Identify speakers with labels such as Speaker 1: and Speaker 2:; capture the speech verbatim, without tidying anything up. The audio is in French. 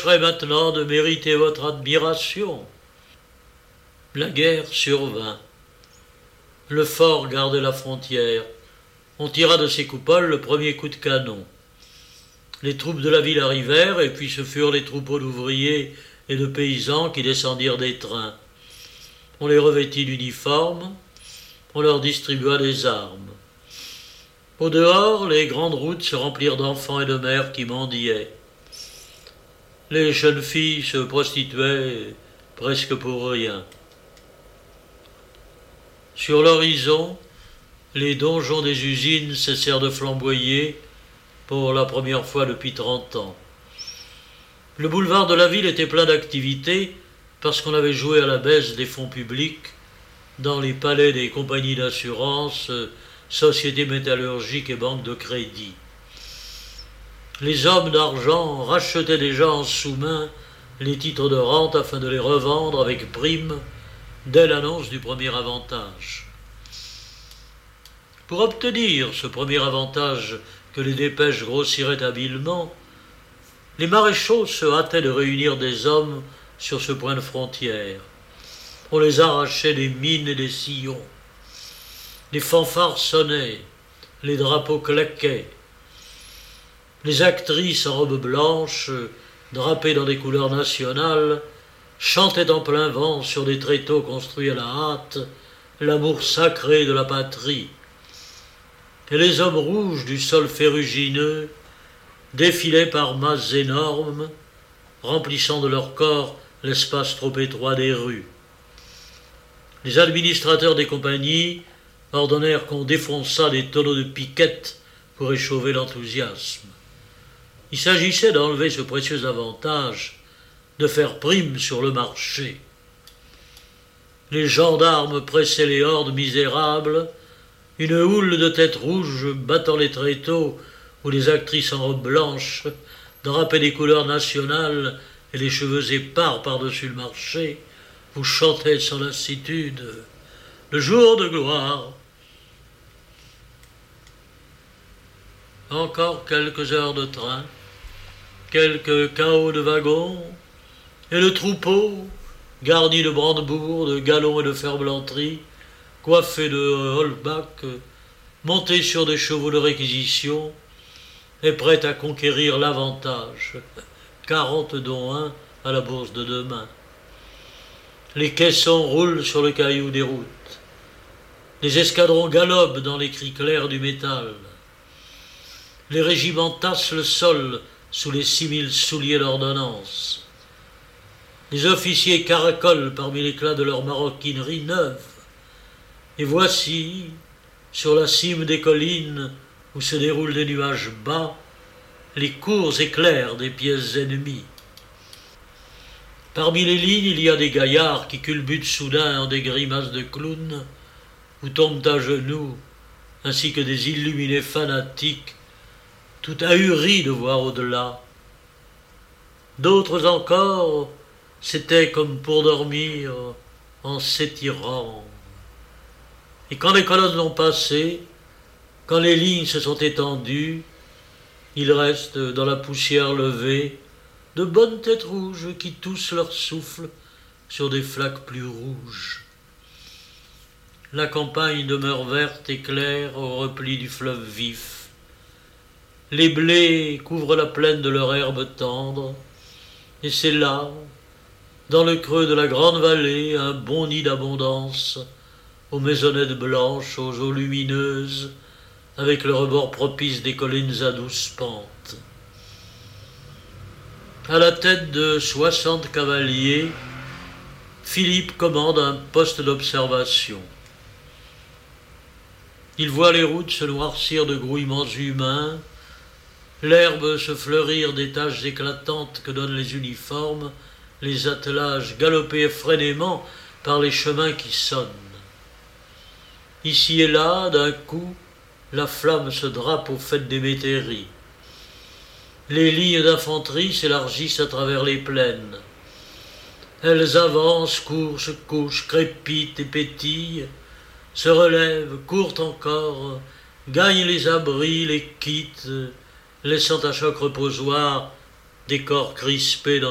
Speaker 1: tâcherai maintenant de mériter votre admiration. » La guerre survint. Le fort gardait la frontière. On tira de ses coupoles le premier coup de canon. Les troupes de la ville arrivèrent, et puis ce furent les troupeaux d'ouvriers et de paysans qui descendirent des trains. On les revêtit d'uniformes, on leur distribua des armes. Au dehors, les grandes routes se remplirent d'enfants et de mères qui mendiaient. Les jeunes filles se prostituaient presque pour rien. Sur l'horizon, les donjons des usines cessèrent de flamboyer pour la première fois depuis trente ans. Le boulevard de la ville était plein d'activités parce qu'on avait joué à la baisse des fonds publics dans les palais des compagnies d'assurance, sociétés métallurgiques et banques de crédit. Les hommes d'argent rachetaient déjà en sous-main les titres de rente afin de les revendre avec prime dès l'annonce du premier avantage. Pour obtenir ce premier avantage que les dépêches grossiraient habilement, les maréchaux se hâtaient de réunir des hommes sur ce point de frontière. On les arrachait des mines et des sillons. Les fanfares sonnaient, les drapeaux claquaient. Les actrices en robe blanche, drapées dans des couleurs nationales, chantaient en plein vent sur des tréteaux construits à la hâte l'amour sacré de la patrie. Et les hommes rouges du sol ferrugineux défilaient par masses énormes, remplissant de leur corps l'espace trop étroit des rues. Les administrateurs des compagnies ordonnèrent qu'on défonçât des tonneaux de piquettes pour échauffer l'enthousiasme. Il s'agissait d'enlever ce précieux avantage, de faire prime sur le marché. Les gendarmes pressaient les hordes misérables, une houle de têtes rouges battant les tréteaux où les actrices en robe blanche, drapées des couleurs nationales et les cheveux épars par-dessus le marché, vous chantaient sans lassitude le jour de gloire. Encore quelques heures de train, quelques chaos de wagons, et le troupeau, garni de brandebourgs, de galons et de ferblanteries, coiffé de holbach, monté sur des chevaux de réquisition, est prêt à conquérir l'avantage, quarante dont un à la bourse de demain. Les caissons roulent sur le caillou des routes. Les escadrons galopent dans les cris clairs du métal. Les régiments tassent le sol sous les six mille souliers d'ordonnance. Les officiers caracolent parmi l'éclat de leur maroquinerie neuve. Et voici, sur la cime des collines où se déroulent des nuages bas, les courts éclairs des pièces ennemies. Parmi les lignes, il y a des gaillards qui culbutent soudain en des grimaces de clowns ou tombent à genoux, ainsi que des illuminés fanatiques, tout ahuris de voir au-delà. D'autres encore, c'était comme pour dormir en s'étirant. Et quand les colonnes ont passé, quand les lignes se sont étendues, il reste dans la poussière levée de bonnes têtes rouges qui toussent leur souffle sur des flaques plus rouges. La campagne demeure verte et claire au repli du fleuve vif. Les blés couvrent la plaine de leur herbe tendre, et c'est là, dans le creux de la grande vallée, un bon nid d'abondance, aux maisonnettes blanches, aux eaux lumineuses, avec le rebord propice des collines à douce pente. À la tête de soixante cavaliers, Philippe commande un poste d'observation. Il voit les routes se noircir de grouillements humains, l'herbe se fleurir des taches éclatantes que donnent les uniformes, les attelages galoper effrénément par les chemins qui sonnent. Ici et là, d'un coup, la flamme se drape au faîte des métairies. Les lignes d'infanterie s'élargissent à travers les plaines. Elles avancent, courent, se couchent, crépitent et pétillent, se relèvent, courent encore, gagnent les abris, les quittent, laissant à chaque reposoir des corps crispés dans